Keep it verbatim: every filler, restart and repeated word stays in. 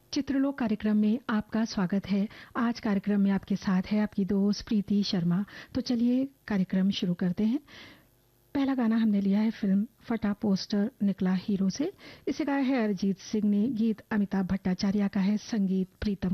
चित्रलोक कार्यक्रम में आपका स्वागत है। आज कार्यक्रम में आपके साथ है आपकी दोस्त प्रीति शर्मा। तो चलिए कार्यक्रम शुरू करते हैं। पहला गाना हमने लिया है फिल्म फटा पोस्टर निकला हीरो से। इसे गाया है अरिजीत सिंह ने, गीत अमिताभ भट्टाचार्य का है, संगीत प्रीतम